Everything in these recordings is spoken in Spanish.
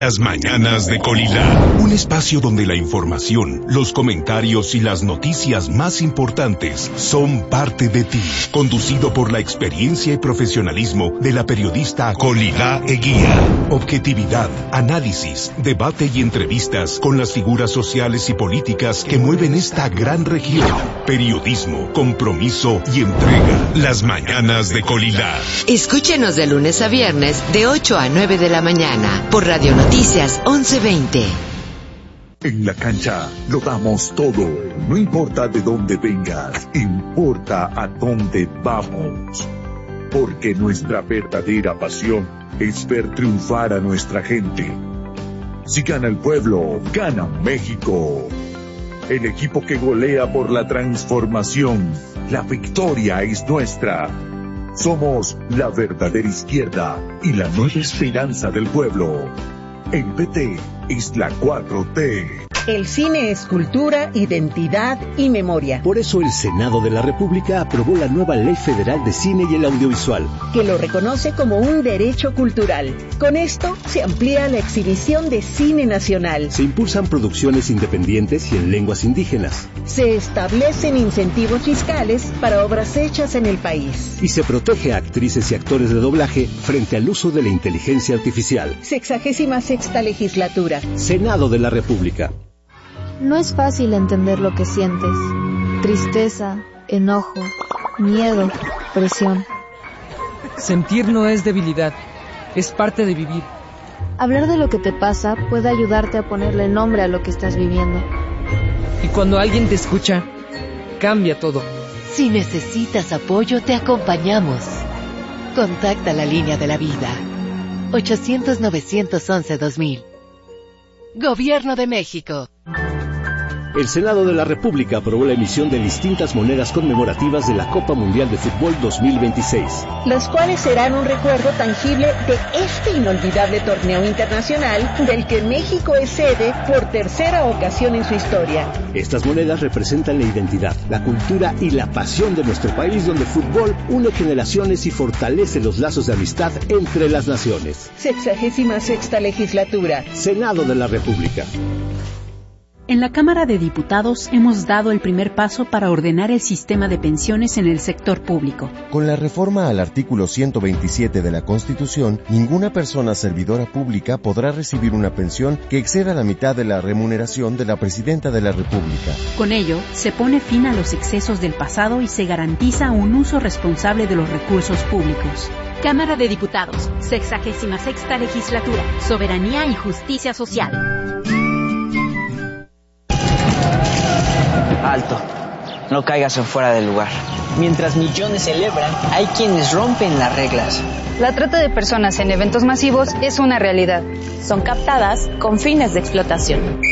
Las mañanas de Colilá, un espacio donde la información, los comentarios y las noticias más importantes son parte de ti. Conducido por la experiencia y profesionalismo de la periodista Colilá Eguía. Objetividad, análisis, debate y entrevistas con las figuras sociales y políticas que mueven esta gran región. Periodismo, compromiso y entrega. Las mañanas de Colilá. Escúchenos de lunes a viernes de 8 a 9 de la mañana por Radio Noticias 1120. En la cancha lo damos todo. No importa de dónde vengas, importa a dónde vamos. Porque nuestra verdadera pasión es ver triunfar a nuestra gente. Si gana el pueblo, gana México. El equipo que golea por la transformación. La victoria es nuestra. Somos la verdadera izquierda y la nueva esperanza del pueblo. El PT es la 4T. El cine es cultura, identidad y memoria. Por eso el Senado de la República aprobó la nueva Ley Federal de Cine y el Audiovisual, que lo reconoce como un derecho cultural. Con esto se amplía la exhibición de cine nacional. Se impulsan producciones independientes y en lenguas indígenas. Se establecen incentivos fiscales para obras hechas en el país. Y se protege a actrices y actores de doblaje frente al uso de la inteligencia artificial. 66ª legislatura. Senado de la República. No es fácil entender lo que sientes. Tristeza, enojo, miedo, presión. Sentir no es debilidad, es parte de vivir. Hablar de lo que te pasa puede ayudarte a ponerle nombre a lo que estás viviendo. Y cuando alguien te escucha, cambia todo. Si necesitas apoyo, te acompañamos. Contacta la línea de la vida. 800-911-2000. Gobierno de México. El Senado de la República aprobó la emisión de distintas monedas conmemorativas de la Copa Mundial de Fútbol 2026. Las cuales serán un recuerdo tangible de este inolvidable torneo internacional del que México es sede por tercera ocasión en su historia. Estas monedas representan la identidad, la cultura y la pasión de nuestro país, donde el fútbol une generaciones y fortalece los lazos de amistad entre las naciones. 66ª legislatura. Senado de la República. En la Cámara de Diputados hemos dado el primer paso para ordenar el sistema de pensiones en el sector público. Con la reforma al artículo 127 de la Constitución, ninguna persona servidora pública podrá recibir una pensión que exceda la mitad de la remuneración de la Presidenta de la República. Con ello, se pone fin a los excesos del pasado y se garantiza un uso responsable de los recursos públicos. Cámara de Diputados, 66ª legislatura, Soberanía y Justicia Social. Alto, no caigas en fuera del lugar. Mientras millones celebran, hay quienes rompen las reglas. La trata de personas en eventos masivos es una realidad. Son captadas con fines de explotación.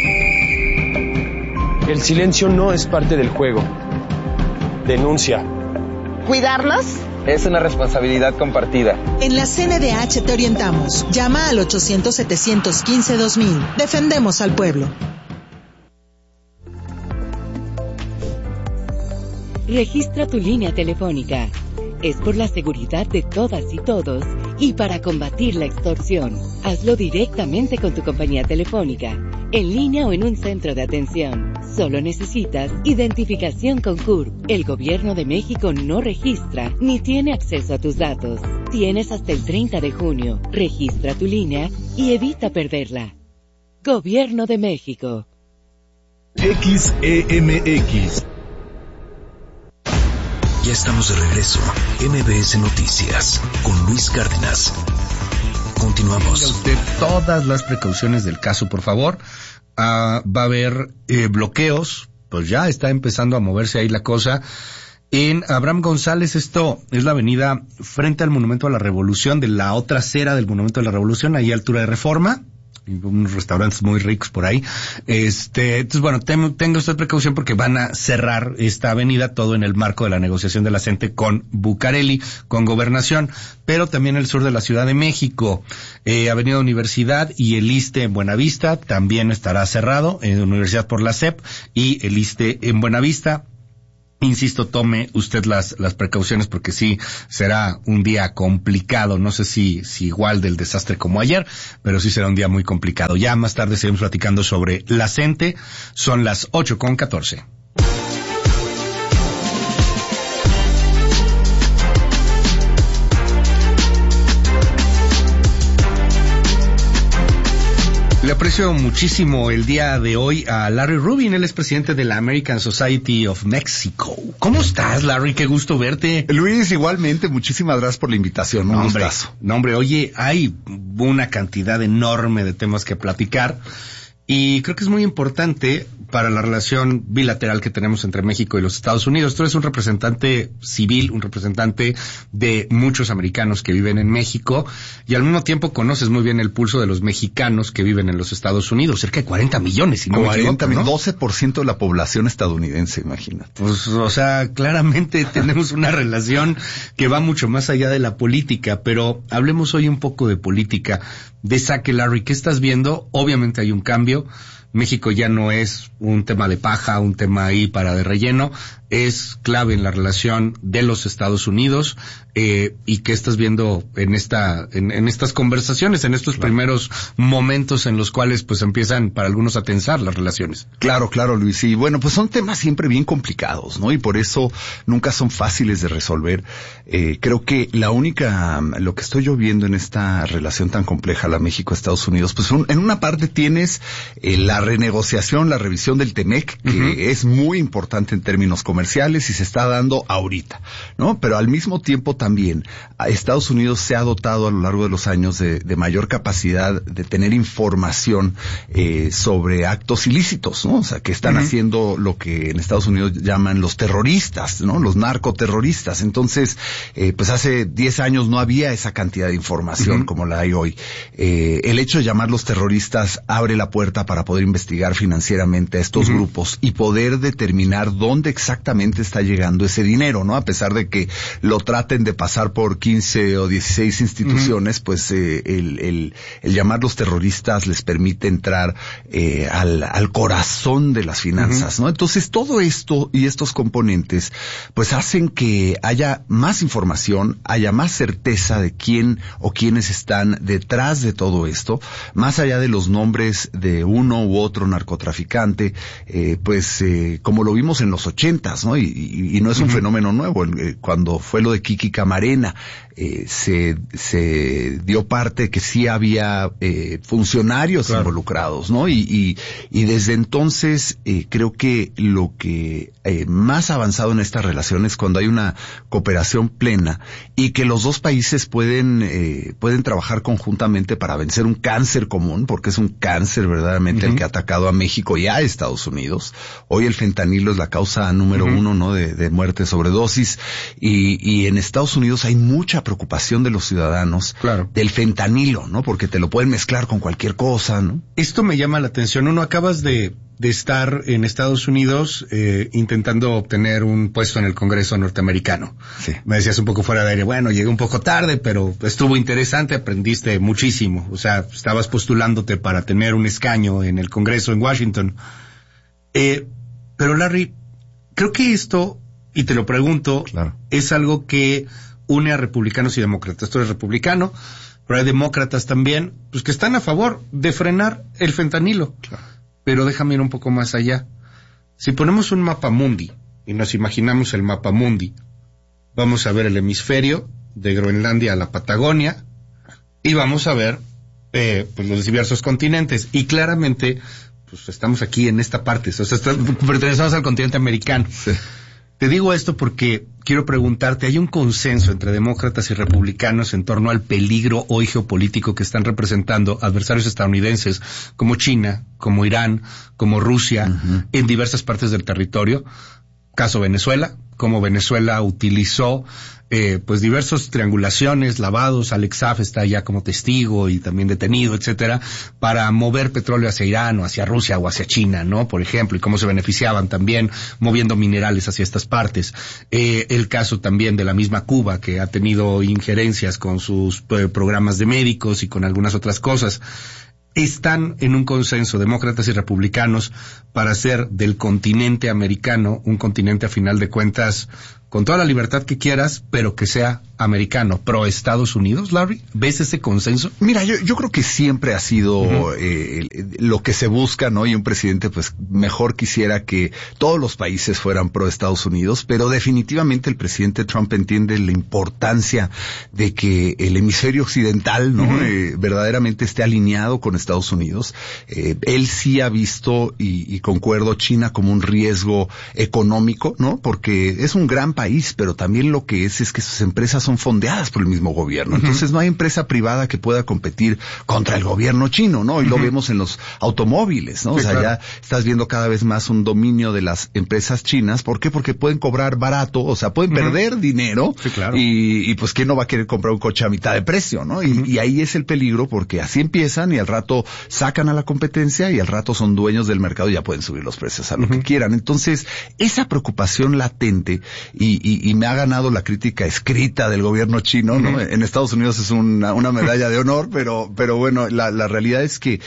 El silencio no es parte del juego. Denuncia. ¿Cuidarnos? Es una responsabilidad compartida. En la CNDH te orientamos. Llama al 800-715-2000. Defendemos al pueblo. Registra tu línea telefónica. Es por la seguridad de todas y todos y para combatir la extorsión. Hazlo directamente con tu compañía telefónica, en línea o en un centro de atención. Solo necesitas identificación con CURP. El Gobierno de México no registra ni tiene acceso a tus datos. Tienes hasta el 30 de junio. Registra tu línea y evita perderla. Gobierno de México. XEMX. Ya estamos de regreso. MBS Noticias con Luis Cárdenas. Continuamos. Tenga usted todas las precauciones del caso, por favor. Va a haber bloqueos. Pues ya está empezando a moverse ahí la cosa. En Abraham González, esto es la avenida frente al Monumento a la Revolución, de la otra acera del Monumento a la Revolución, ahí a altura de Reforma. Unos restaurantes muy ricos por ahí. Entonces, bueno, tenga usted precaución porque van a cerrar esta avenida, todo en el marco de la negociación de la CENTE con Bucareli, con Gobernación, pero también el sur de la Ciudad de México, Avenida Universidad y el ISSSTE en Buenavista también estará cerrado, Universidad por la SEP y el ISSSTE en Buenavista. Insisto, tome usted las precauciones porque sí será un día complicado. No sé si igual del desastre como ayer, pero sí será un día muy complicado. Ya más tarde seguimos platicando sobre la CENTE. Son las 8:14. Le aprecio muchísimo el día de hoy a Larry Rubin, él es presidente de la American Society of Mexico. ¿Cómo estás, Larry? Qué gusto verte. Luis, igualmente, muchísimas gracias por la invitación. Un gustazo. No, hombre, oye, hay una cantidad enorme de temas que platicar y creo que es muy importante para la relación bilateral que tenemos entre México y los Estados Unidos. Tú eres un representante civil, un representante de muchos americanos que viven en México y al mismo tiempo conoces muy bien el pulso de los mexicanos que viven en los Estados Unidos, cerca de 40 millones, si no me equivoco, ¿no? 12% de la población estadounidense, imagínate. Pues, o sea, claramente tenemos una relación que va mucho más allá de la política, pero hablemos hoy un poco de política. De saque, Larry, ¿qué estás viendo? Obviamente hay un cambio. México ya no es un tema de paja, un tema ahí para de relleno, es clave en la relación de los Estados Unidos, y qué estás viendo en estas conversaciones, en estos primeros momentos en los cuales pues empiezan para algunos a tensar las relaciones. Claro, Luis, y bueno, pues son temas siempre bien complicados, ¿no? Y por eso nunca son fáciles de resolver. Creo que lo que estoy yo viendo en esta relación tan compleja, la México-Estados Unidos, pues en una parte tienes la renegociación, la revisión del TEMEC, que es muy importante en términos comerciales y se está dando ahorita, ¿no? Pero al mismo tiempo también Estados Unidos se ha dotado a lo largo de los años de mayor capacidad de tener información sobre actos ilícitos, ¿no? O sea, que están haciendo lo que en Estados Unidos llaman los terroristas, ¿no? Los narcoterroristas. Entonces, pues hace 10 años no había esa cantidad de información como la hay hoy. El hecho de llamarlos terroristas abre la puerta para poder investigar financieramente a estos grupos y poder determinar dónde exactamente está llegando ese dinero, ¿no? A pesar de que lo traten de pasar por 15 o 16 instituciones, pues el llamarlos terroristas les permite entrar al corazón de las finanzas, ¿no? Entonces todo esto y estos componentes pues hacen que haya más información, haya más certeza de quién o quiénes están detrás de todo esto, más allá de los nombres de uno u otro narcotraficante, como lo vimos en los 80s, ¿no? Y no es un fenómeno nuevo. Cuando fue lo de Kiki Camarena, se dio parte que sí había funcionarios involucrados, ¿no? Y desde entonces creo que lo que más avanzado en esta relación es cuando hay una cooperación plena y que los dos países pueden trabajar conjuntamente para vencer un cáncer común, porque es un cáncer verdaderamente el que ha atacado a México y a Estados Unidos. Hoy el fentanilo es la causa número uno, ¿no? de muerte sobredosis, y en Estados Unidos hay mucha preocupación de los ciudadanos del fentanilo, ¿no? Porque te lo pueden mezclar con cualquier cosa, ¿no? Esto me llama la atención. Uno, acabas de estar en Estados Unidos intentando obtener un puesto en el Congreso norteamericano. Sí. Me decías un poco fuera de aire, bueno, llegué un poco tarde, pero estuvo interesante, aprendiste muchísimo. O sea, estabas postulándote para tener un escaño en el Congreso en Washington. Pero Larry, creo que esto, y te lo pregunto, es algo que une a republicanos y demócratas. Tú eres republicano, pero hay demócratas también, pues que están a favor de frenar el fentanilo. Pero déjame ir un poco más allá. Si ponemos un mapa mundi y nos imaginamos el mapa mundi, vamos a ver el hemisferio de Groenlandia a la Patagonia y vamos a ver pues los diversos continentes. Y claramente pues estamos aquí en esta parte, o sea, pertenecemos al continente americano. Sí. Te digo esto porque quiero preguntarte, ¿hay un consenso entre demócratas y republicanos en torno al peligro hoy geopolítico que están representando adversarios estadounidenses como China, como Irán, como Rusia, en diversas partes del territorio? Caso Venezuela, como Venezuela utilizó pues diversas triangulaciones, lavados, Alex Saab está ya como testigo y también detenido, etcétera, para mover petróleo hacia Irán o hacia Rusia o hacia China, ¿no? Por ejemplo, y cómo se beneficiaban también moviendo minerales hacia estas partes. El caso también de la misma Cuba, que ha tenido injerencias con sus programas de médicos y con algunas otras cosas. están en un consenso, demócratas y republicanos, para hacer del continente americano un continente a final de cuentas con toda la libertad que quieras, pero que sea americano, pro Estados Unidos, Larry? ¿Ves ese consenso? Mira, yo creo que siempre ha sido lo que se busca, ¿no? Y un presidente, pues, mejor quisiera que todos los países fueran pro Estados Unidos, pero definitivamente el presidente Trump entiende la importancia de que el hemisferio occidental, ¿no? Verdaderamente esté alineado con Estados Unidos. Él sí ha visto, y concuerdo, China como un riesgo económico, ¿no? Porque es un gran país, pero también lo que es que sus empresas son fondeadas por el mismo gobierno. Entonces no hay empresa privada que pueda competir contra el gobierno chino, ¿no? Y lo vemos en los automóviles, ¿no? Sí, o sea, claro, ya estás viendo cada vez más un dominio de las empresas chinas. ¿Por qué? Porque pueden cobrar barato, o sea, pueden perder dinero. Sí, claro. Y pues ¿quién no va a querer comprar un coche a mitad de precio, no? Y ahí es el peligro, porque así empiezan y al rato sacan a la competencia y al rato son dueños del mercado y ya pueden subir los precios a lo que quieran. Entonces, esa preocupación latente y me ha ganado la crítica escrita del gobierno chino, ¿no? En Estados Unidos es una medalla de honor, pero bueno, la realidad es que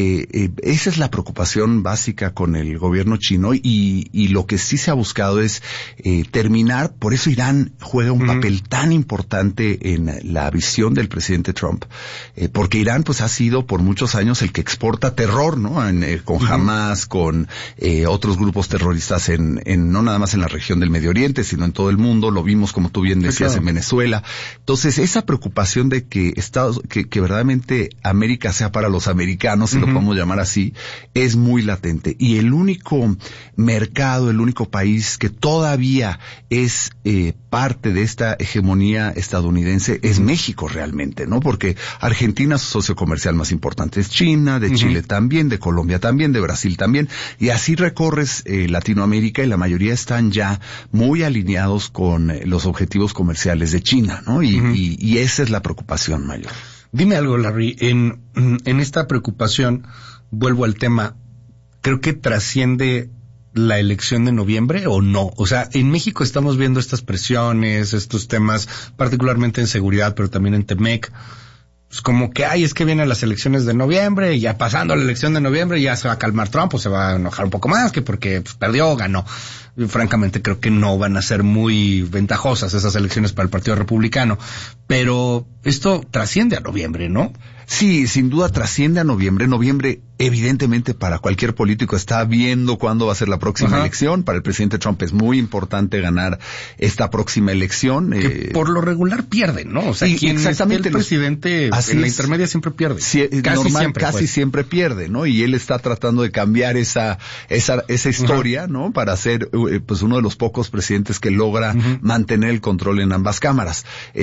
esa es la preocupación básica con el gobierno chino y lo que sí se ha buscado es terminar. Por eso Irán juega un papel tan importante en la visión del presidente Trump, porque Irán pues ha sido por muchos años el que exporta terror, ¿no? Con Hamas, con otros grupos terroristas no nada más en la región del Medio Oriente, sino en todo el mundo. Lo vimos, como tú bien decías, en Venezuela. Entonces, esa preocupación de que que verdaderamente América sea para los americanos, si lo podemos llamar así, es muy latente. Y el único mercado, el único país que todavía es parte de esta hegemonía estadounidense es México realmente, ¿no? Porque Argentina, su socio comercial más importante es China, de Chile también, de Colombia también, de Brasil también, y así recorres Latinoamérica y la mayoría están ya muy alineados con los objetivos comerciales de China, ¿no? Y esa es la preocupación mayor. Dime algo, Larry, en esta preocupación, vuelvo al tema, creo que trasciende la elección de noviembre o no. O sea, en México estamos viendo estas presiones, estos temas, particularmente en seguridad, pero también en Temec. Pues como que, es que vienen las elecciones de noviembre y ya pasando la elección de noviembre ya se va a calmar Trump o se va a enojar un poco más, que porque pues, perdió o ganó. Yo, francamente creo que no van a ser muy ventajosas esas elecciones para el Partido Republicano, pero esto trasciende a noviembre, ¿no? Sí, sin duda trasciende a noviembre. Noviembre, evidentemente, para cualquier político está viendo cuándo va a ser la próxima elección. Para el presidente Trump es muy importante ganar esta próxima elección. Que por lo regular pierde, ¿no? O sea, quien es el presidente en la intermedia siempre pierde. Sí, casi siempre pierde, ¿no? Y él está tratando de cambiar esa historia, ¿no? Para ser, pues, uno de los pocos presidentes que logra mantener el control en ambas cámaras.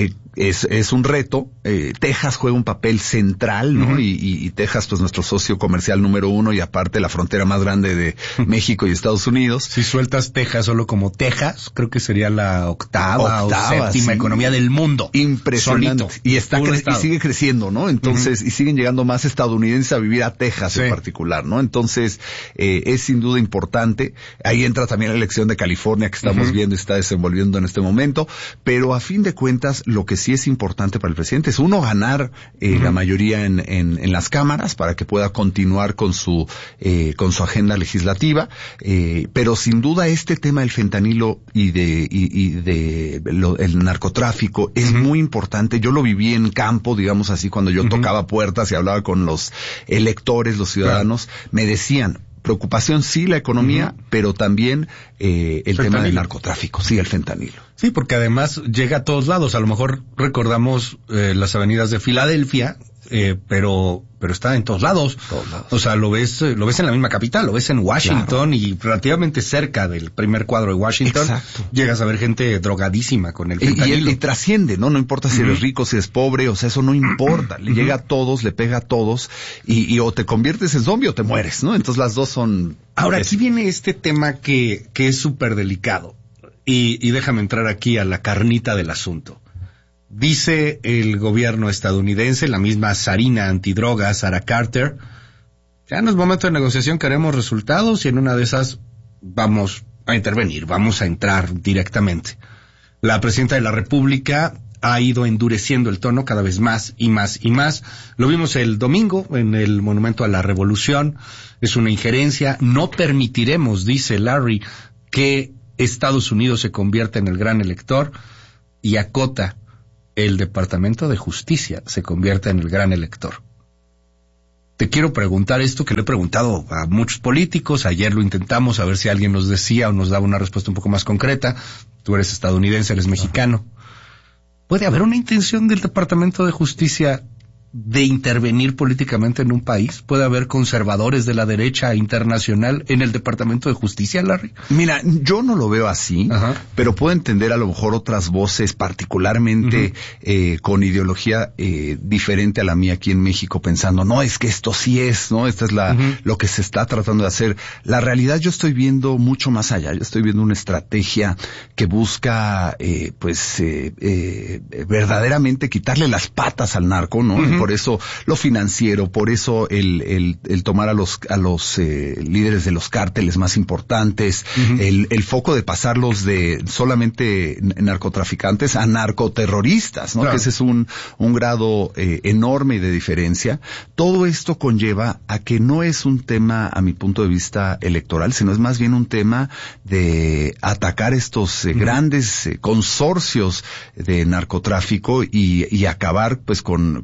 Es un reto. Texas juega un papel central, ¿no? Y Texas, pues, nuestro socio comercial número 1 y aparte la frontera más grande de México y Estados Unidos. Si sueltas Texas solo como Texas, creo que sería la octava o séptima economía del mundo. Impresionante. Solito. Y y sigue creciendo, ¿no? Entonces, y siguen llegando más estadounidenses a vivir a Texas en particular, ¿no? Entonces, es sin duda importante. Ahí entra también la elección de California que estamos viendo y está desenvolviendo en este momento. Pero a fin de cuentas, lo que sí es importante para el presidente es ganar la mayoría en las cámaras para que pueda continuar con su agenda legislativa, pero sin duda este tema del fentanilo y el narcotráfico es muy importante. Yo lo viví en campo, digamos así, cuando yo tocaba puertas y hablaba con los electores, los ciudadanos, me decían, preocupación sí la economía, pero también el tema del narcotráfico, sí, el fentanilo. Sí, porque además llega a todos lados. A lo mejor recordamos las avenidas de Filadelfia, pero está en todos lados. O sea, lo ves en la misma capital, lo ves en Washington y relativamente cerca del primer cuadro de Washington. Exacto. Llegas a ver gente drogadísima con el fentanilo. Y trasciende, ¿no? No importa si eres rico, si eres pobre, o sea, eso no importa. Le llega a todos, le pega a todos y o te conviertes en zombie o te mueres, ¿no? Entonces las dos son... Ahora, aquí viene este tema que es súper delicado y déjame entrar aquí a la carnita del asunto. Dice el gobierno estadounidense, la misma zarina antidrogas, Sarah Carter, ya en el momento de negociación queremos resultados y en una de esas vamos a intervenir, vamos a entrar directamente. La presidenta de la República ha ido endureciendo el tono cada vez más y más y más. Lo vimos el domingo en el Monumento a la Revolución. Es una injerencia. No permitiremos, dice Larry, que Estados Unidos se convierta en el gran elector, y acota: el Departamento de Justicia se convierta en el gran elector. Te quiero preguntar esto que le he preguntado a muchos políticos. Ayer lo intentamos, a ver si alguien nos decía o nos daba una respuesta un poco más concreta. Tú eres estadounidense, eres mexicano. ¿Puede haber una intención del Departamento de Justicia de intervenir políticamente en un país? ¿Puede haber conservadores de la derecha internacional en el Departamento de Justicia, Larry? Mira, yo no lo veo así, pero puedo entender a lo mejor otras voces, particularmente con ideología diferente a la mía aquí en México, pensando, no, es que esto sí es, ¿no? Esta es lo que se está tratando de hacer. La realidad, yo estoy viendo mucho más allá. Yo estoy viendo una estrategia que busca, verdaderamente quitarle las patas al narco, ¿no? Por eso lo financiero, por eso el tomar a los líderes de los cárteles más importantes, el foco de pasarlos de solamente narcotraficantes a narcoterroristas, ¿no? Claro. Que ese es un grado enorme de diferencia. Todo esto conlleva a que no es un tema, a mi punto de vista, electoral, sino es más bien un tema de atacar estos grandes consorcios de narcotráfico y acabar pues con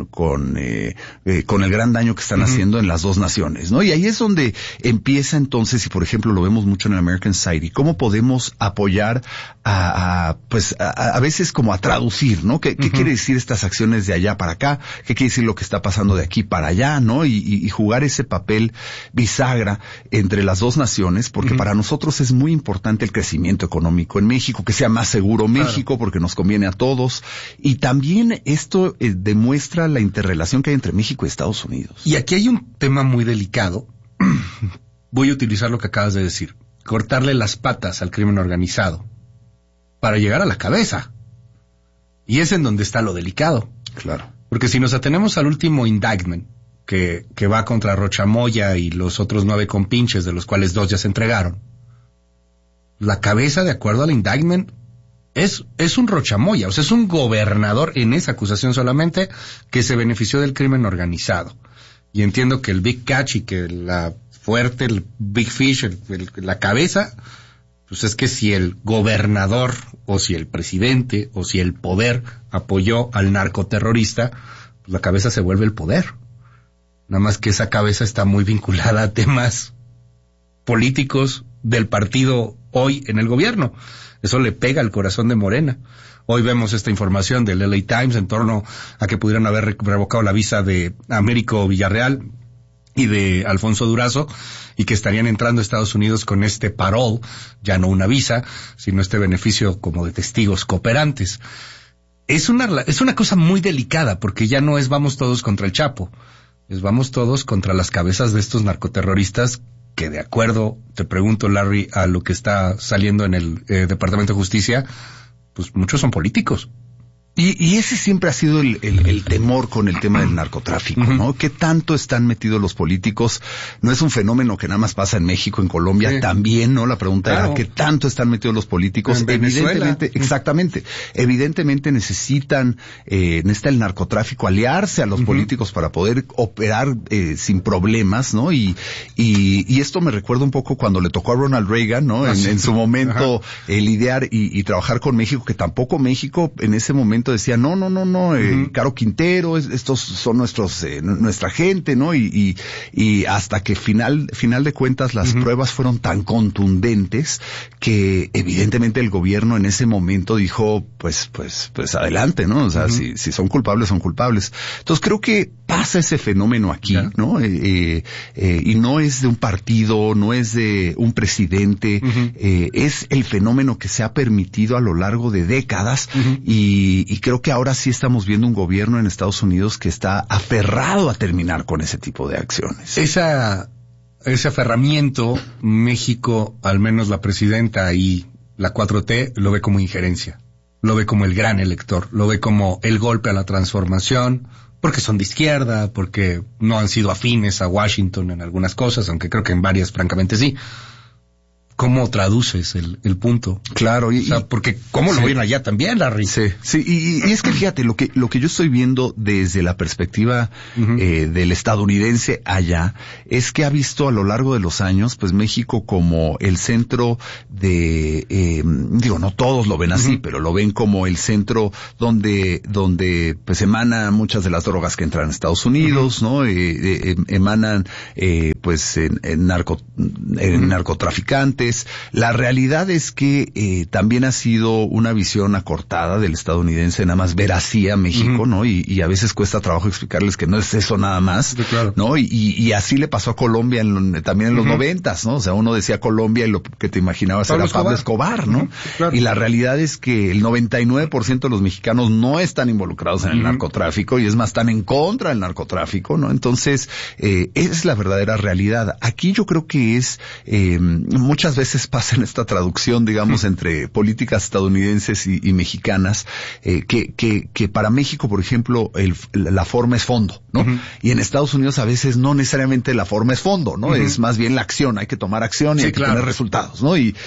el gran daño que están haciendo en las dos naciones, ¿no? Y ahí es donde empieza entonces, y por ejemplo lo vemos mucho en el American Society, cómo podemos apoyar a veces como a traducir, ¿no? ¿Qué quiere decir estas acciones de allá para acá? ¿Qué quiere decir lo que está pasando de aquí para allá, ¿no? Y jugar ese papel bisagra entre las dos naciones, porque para nosotros es muy importante el crecimiento económico en México, que sea más seguro México, porque nos conviene a todos, y también esto demuestra la interrelación que hay entre México y Estados Unidos. Y aquí hay un tema muy delicado. Voy a utilizar lo que acabas de decir: cortarle las patas al crimen organizado para llegar a la cabeza. Y es en donde está lo delicado. Claro. Porque si nos atenemos al último indictment que va contra Rocha Moya y los otros 9 compinches, de los cuales 2 ya se entregaron, la cabeza, de acuerdo al indictment, es un Rocha Moya, o sea, es un gobernador en esa acusación solamente que se benefició del crimen organizado. Y entiendo que el Big Catch y que el Big Fish, la cabeza, pues es que si el gobernador o si el presidente o si el poder apoyó al narcoterrorista, pues la cabeza se vuelve el poder. Nada más que esa cabeza está muy vinculada a temas políticos del partido hoy en el gobierno. Eso le pega al corazón de Morena. Hoy vemos esta información del LA Times en torno a que pudieran haber revocado la visa de Américo Villarreal y de Alfonso Durazo, y que estarían entrando a Estados Unidos con este parole, ya no una visa, sino este beneficio como de testigos cooperantes. Es una cosa muy delicada, porque ya no es vamos todos contra el Chapo, es vamos todos contra las cabezas de estos narcoterroristas que, de acuerdo, te pregunto, Larry, a lo que está saliendo en el Departamento de Justicia, pues muchos son políticos. Y ese siempre ha sido el temor con el tema del narcotráfico, ¿no? ¿Qué tanto están metidos los políticos? No es un fenómeno que nada más pasa en México, en Colombia también, ¿no? La pregunta era, ¿qué tanto están metidos los políticos? Evidentemente, exactamente. Evidentemente necesita el narcotráfico aliarse a los políticos para poder operar sin problemas, ¿no? Y esto me recuerda un poco cuando le tocó a Ronald Reagan, ¿no? En su momento, lidiar y trabajar con México, que tampoco México en ese momento decía, no, Caro Quintero, estos son nuestra gente, ¿no? Y hasta que final de cuentas las pruebas fueron tan contundentes que evidentemente el gobierno en ese momento dijo, pues adelante, ¿no? O sea, si son culpables, son culpables. Entonces creo que pasa ese fenómeno aquí, ¿no? Y no es de un partido, no es de un presidente, es el fenómeno que se ha permitido a lo largo de décadas, y creo que ahora sí estamos viendo un gobierno en Estados Unidos que está aferrado a terminar con ese tipo de acciones. Ese aferramiento, México, al menos la presidenta y la 4T, lo ve como injerencia, lo ve como el gran elector, lo ve como el golpe a la transformación, porque son de izquierda, porque no han sido afines a Washington en algunas cosas, aunque creo que en varias francamente sí. cómo traduces el punto. Claro, porque cómo lo ven allá también, Larry. Sí, y es que fíjate, lo que yo estoy viendo desde la perspectiva del estadounidense allá, es que ha visto a lo largo de los años, pues México como el centro de, no todos lo ven así, pero lo ven como el centro donde pues emanan muchas de las drogas que entran a Estados Unidos, ¿no? Emanan, pues, en narcotraficantes. La realidad es que también ha sido una visión acortada del estadounidense, nada más ver así a México, ¿no? Y a veces cuesta trabajo explicarles que no es eso nada más, claro, ¿no? Y así le pasó a Colombia también en los 90s, ¿no? O sea, uno decía Colombia y lo que te imaginabas era Pablo Escobar, ¿no? Claro. Y la realidad es que el 99% de los mexicanos no están involucrados en el narcotráfico, y es más, están en contra del narcotráfico, ¿no? Entonces, esa es la verdadera realidad. Aquí yo creo que es, muchas veces pasa en esta traducción, digamos, entre políticas estadounidenses y mexicanas, que para México, por ejemplo, la forma es fondo, ¿no? Y en Estados Unidos a veces no necesariamente la forma es fondo, ¿no? Es más bien la acción, hay que tomar acción y hay que tener resultados, ¿no? Y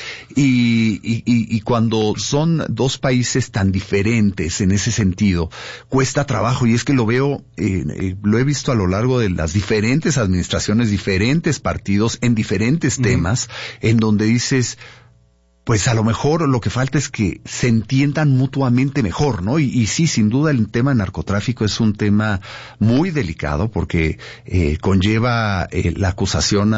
cuando son dos países tan diferentes en ese sentido, cuesta trabajo, y es que lo he visto a lo largo de las diferentes administraciones, diferentes partidos, en diferentes temas, en donde dices, pues a lo mejor lo que falta es que se entiendan mutuamente mejor, ¿no? Y sí, sin duda el tema narcotráfico es un tema muy delicado, porque conlleva la acusación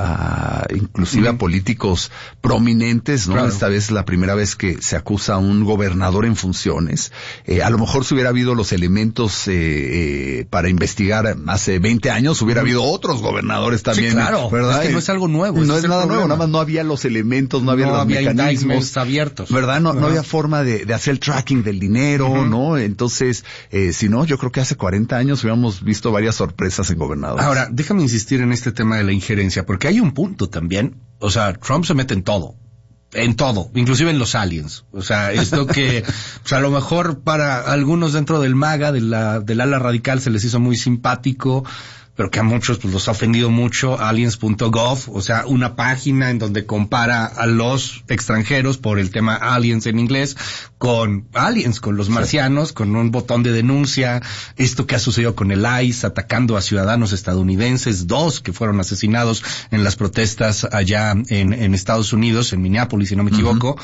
inclusive a políticos prominentes, ¿no? Claro. Esta vez es la primera vez que se acusa a un gobernador en funciones. A lo mejor si hubiera habido los elementos para investigar hace 20 años, hubiera habido otros gobernadores también. Sí, claro, ¿verdad? Es que no es algo nuevo. No es nada nuevo, nada más no había los elementos, no había los mecanismos abiertos, ¿verdad? No había forma de hacer el tracking del dinero, ¿no? Entonces, si no, yo creo que hace 40 años hubiéramos visto varias sorpresas en gobernadores. Ahora, déjame insistir en este tema de la injerencia, porque hay un punto también. O sea, Trump se mete en todo, inclusive en los aliens. O sea, esto que, a lo mejor para algunos dentro del MAGA, del ala radical, se les hizo muy simpático, pero que a muchos pues los ha ofendido mucho, aliens.gov, o sea, una página en donde compara a los extranjeros por el tema aliens en inglés con aliens, con los marcianos, con un botón de denuncia, esto que ha sucedido con el ICE atacando a ciudadanos estadounidenses, 2 que fueron asesinados en las protestas allá en Estados Unidos, en Minneapolis, si no me equivoco,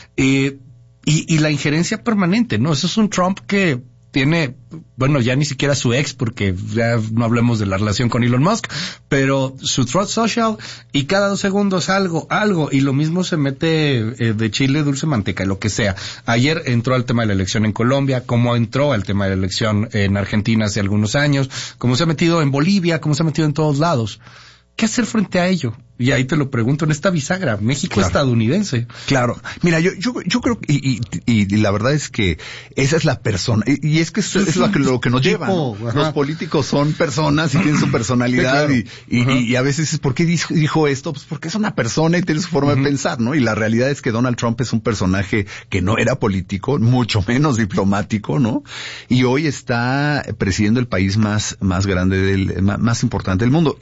y la injerencia permanente, ¿no? Eso es un Trump que tiene, bueno, ya ni siquiera su ex, porque ya no hablemos de la relación con Elon Musk, pero su Truth Social, y cada 2 segundos algo, y lo mismo se mete de chile, dulce, manteca, lo que sea. Ayer entró al tema de la elección en Colombia, como entró al tema de la elección en Argentina hace algunos años, como se ha metido en Bolivia, como se ha metido en todos lados. ¿Qué hacer frente a ello? Y ahí te lo pregunto en esta bisagra, México-estadounidense. Claro. Mira, yo creo que, y la verdad es que esa es la persona, y es que eso es lo que nos lleva, ¿no? Los políticos son personas y tienen su personalidad, sí, claro. y a veces, ¿por qué dijo esto? Pues porque es una persona y tiene su forma de pensar, ¿no? Y la realidad es que Donald Trump es un personaje que no era político, mucho menos diplomático, ¿no? Y hoy está presidiendo el país más grande más importante del mundo.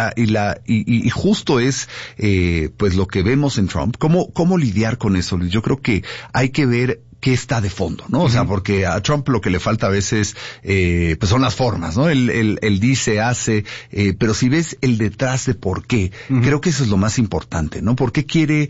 Y justo es pues lo que vemos en Trump. ¿Cómo lidiar con eso, Luis? Yo creo que hay que ver qué está de fondo, ¿no? O sea, porque a Trump lo que le falta a veces, pues son las formas, ¿no? Él dice, hace, pero si ves el detrás de por qué, creo que eso es lo más importante, ¿no? ¿Por qué quiere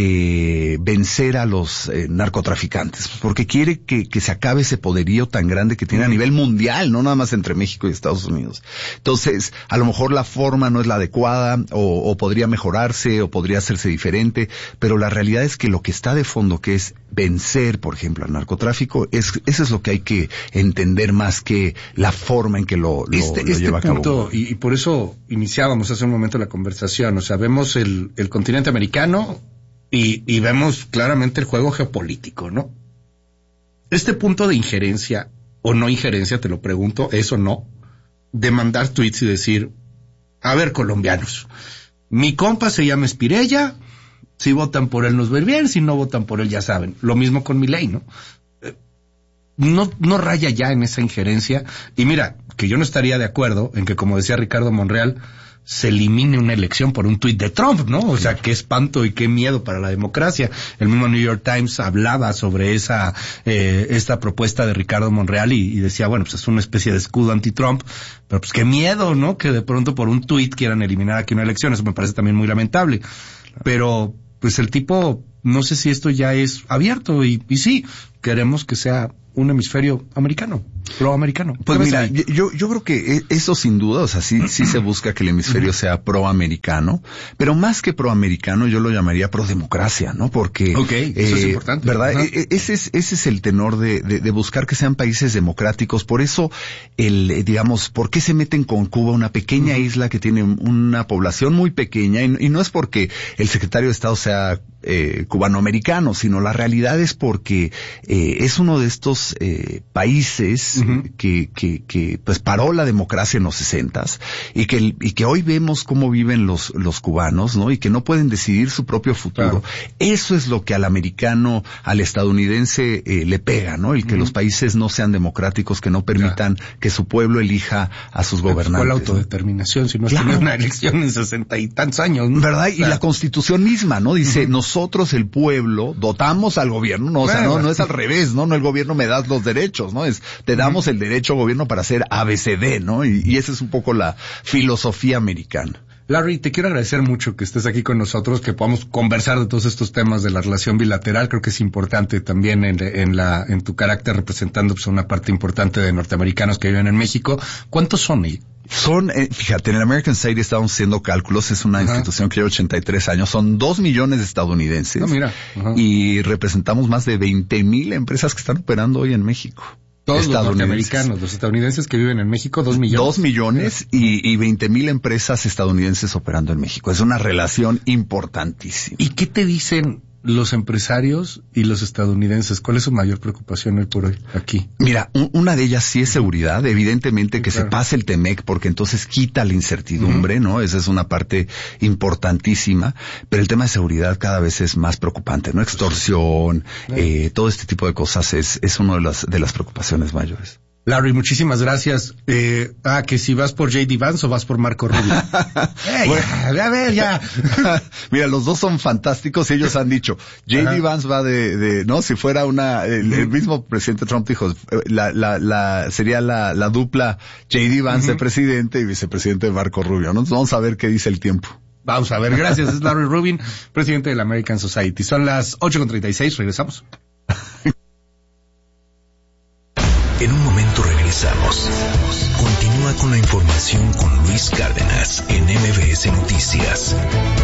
vencer a los narcotraficantes? Pues porque quiere que se acabe ese poderío tan grande que tiene a nivel mundial, no nada más entre México y Estados Unidos. Entonces, a lo mejor la forma no es la adecuada, o podría mejorarse, o podría hacerse diferente, pero la realidad es que lo que está de fondo, que es vencer, por ejemplo, al narcotráfico, eso es lo que hay que entender más que la forma en que lo lleva a cabo. Y por eso iniciábamos hace un momento la conversación. O sea, vemos el continente americano y vemos claramente el juego geopolítico, ¿no? Este punto de injerencia o no injerencia, te lo pregunto, ¿es o no? De mandar tweets y decir, a ver, colombianos, mi compa se llama Espirella, si votan por él nos va a ir bien, si no votan por él ya saben. Lo mismo con Milei, ¿no? No raya ya en esa injerencia. Y mira, que yo no estaría de acuerdo en que, como decía Ricardo Monreal, se elimine una elección por un tuit de Trump, ¿no? O sea, qué espanto y qué miedo para la democracia. El mismo New York Times hablaba sobre esta propuesta de Ricardo Monreal y decía, bueno, pues es una especie de escudo anti-Trump, pero pues qué miedo, ¿no? Que de pronto por un tuit quieran eliminar aquí una elección. Eso me parece también muy lamentable. Pero, pues el tipo, no sé si esto ya es abierto y sí, queremos que sea un hemisferio americano, proamericano. Pues mira, yo creo que eso sin duda, o sea, sí se busca que el hemisferio sea proamericano, pero más que proamericano yo lo llamaría prodemocracia, ¿no? Porque eso es importante, ¿verdad? Ese es el tenor de buscar que sean países democráticos. Por eso digamos, ¿por qué se meten con Cuba, una pequeña isla que tiene una población muy pequeña? Y no es porque el secretario de Estado sea cubanoamericano, sino la realidad es porque es uno de estos países que pues paró la democracia en los 60s y que hoy vemos cómo viven los cubanos, ¿no? Y que no pueden decidir su propio futuro. Claro. Eso es lo que al americano, al estadounidense le pega, ¿no? El que los países no sean democráticos, que no permitan que su pueblo elija a sus gobernantes. Fue la autodeterminación, si no has tenido una elección en 60 y tantos años, ¿no? ¿Verdad? Y la Constitución misma, ¿no? Dice, nosotros el pueblo dotamos al gobierno, no, o sea, no es al revés, ¿no? No el gobierno me das los derechos, ¿no? Te damos el derecho al gobierno para hacer ABCD, ¿no? Y esa es un poco la filosofía americana. Larry, te quiero agradecer mucho que estés aquí con nosotros, que podamos conversar de todos estos temas de la relación bilateral. Creo que es importante también en tu carácter representando pues una parte importante de norteamericanos que viven en México. ¿Cuántos son ahí? Son, fíjate, en el American Society estamos haciendo cálculos, es una institución que lleva 83 años, son 2 millones de estadounidenses. Y representamos más de 20,000 empresas que están operando hoy en México. Todos los norteamericanos, los estadounidenses que viven en México, 2 millones. 2 millones y 20,000 empresas estadounidenses operando en México. Es una relación importantísima. ¿Y qué te dicen los empresarios y los estadounidenses? ¿Cuál es su mayor preocupación hoy por hoy aquí? Mira, una de ellas sí es seguridad, evidentemente que se pase el TEMEC porque entonces quita la incertidumbre, ¿no? Esa es una parte importantísima, pero el tema de seguridad cada vez es más preocupante, ¿no? Extorsión, todo este tipo de cosas es una de las preocupaciones mayores. Larry, muchísimas gracias. Que si vas por J.D. Vance o vas por Marco Rubio. A ver, ya. Mira, los dos son fantásticos y ellos han dicho, J.D. Vance va no, si fuera el mismo presidente Trump dijo, sería la dupla J.D. Vance de presidente y vicepresidente de Marco Rubio, ¿no? Vamos a ver qué dice el tiempo. Vamos a ver, gracias. Es Larry Rubin, presidente de la American Society. Son las 8:36, regresamos. En un momento regresamos. Continúa con la información con Luis Cárdenas en MBS Noticias.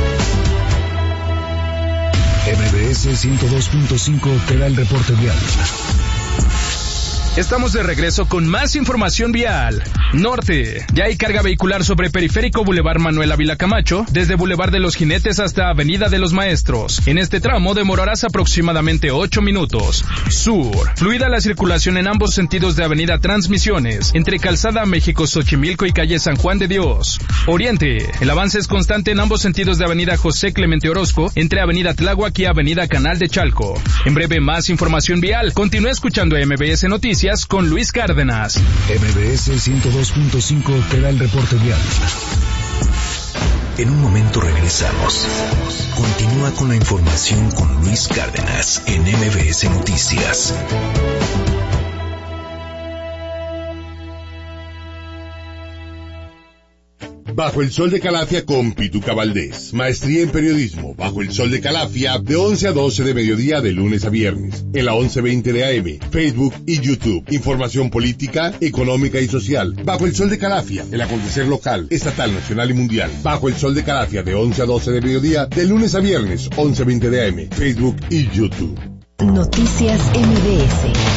MBS 102.5 te da el reporte vial. Estamos de regreso con más información vial. Norte. Ya hay carga vehicular sobre Periférico Boulevard Manuel Ávila Camacho, desde Boulevard de los Jinetes hasta Avenida de los Maestros. En este tramo demorarás aproximadamente 8 minutos. Sur. Fluida la circulación en ambos sentidos de Avenida Transmisiones, entre Calzada México Xochimilco y Calle San Juan de Dios. Oriente. El avance es constante en ambos sentidos de Avenida José Clemente Orozco, entre Avenida Tláhuac y Avenida Canal de Chalco. En breve, más información vial. Continúa escuchando MBS Noticias con Luis Cárdenas. MBS 102.5 te da el reporte vial. En un momento regresamos. Continúa con la información con Luis Cárdenas en MBS Noticias. Bajo el Sol de Calafia con Pituca Valdés. Maestría en Periodismo. Bajo el Sol de Calafia de 11 a 12 de mediodía de lunes a viernes. En la 1120 de AM, Facebook y YouTube. Información política, económica y social. Bajo el Sol de Calafia. El acontecer local, estatal, nacional y mundial. Bajo el Sol de Calafia de 11 a 12 de mediodía de lunes a viernes. 1120 de AM, Facebook y YouTube. Noticias MBS.